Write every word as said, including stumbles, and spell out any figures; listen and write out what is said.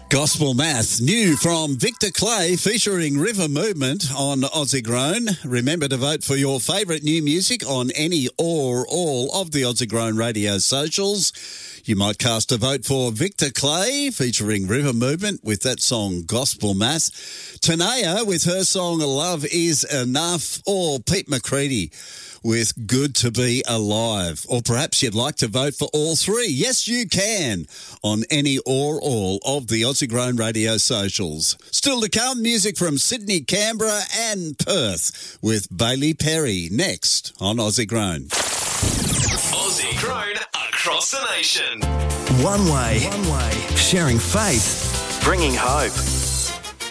Gospel Math, new from Victor Clay, featuring River Movement on Aussie Grown. Remember to vote for your favourite new music on any or all of the Aussie Grown radio socials. You might cast a vote for Victor Clay, featuring River Movement, with that song Gospel Math. Tanea with her song Love Is Enough, or Pete McCready with Good to Be Alive. Or perhaps you'd like to vote for all three. Yes, you can, on any or all of the Aussie Grown radio socials. Still to come, music from Sydney, Canberra and Perth with Bailey Perry next on Aussie Grown. Aussie Grown across the nation. One way. One way. Sharing faith. Bringing hope.